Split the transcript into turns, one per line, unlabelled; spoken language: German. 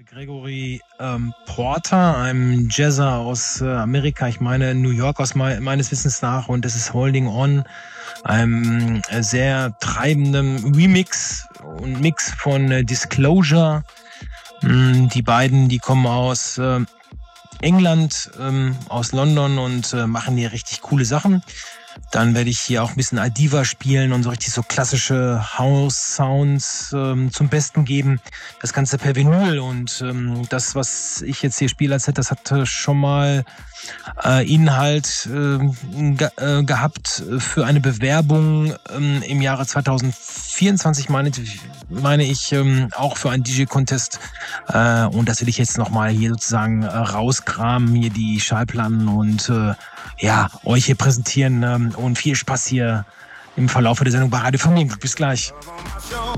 Gregory Porter, einem Jazzer aus Amerika, ich meine New York meines Wissens nach, und das ist Holding On, einem sehr treibenden Remix und Mix von Disclosure. Die beiden, die kommen aus England, aus London und machen hier richtig coole Sachen. Dann werde ich hier auch ein bisschen Adiva spielen und so richtig so klassische House-Sounds zum Besten geben. Das Ganze per Vinyl, und das, was ich jetzt hier spiele als Set, das hat schon mal Inhalt gehabt für eine Bewerbung im Jahre 2024, meine ich, auch für einen DJ-Contest. Und das will ich jetzt nochmal hier sozusagen rauskramen, hier die Schallplatten und euch hier präsentieren. Und viel Spaß hier im Verlauf der Sendung bei Radio Familienglück. Bis gleich.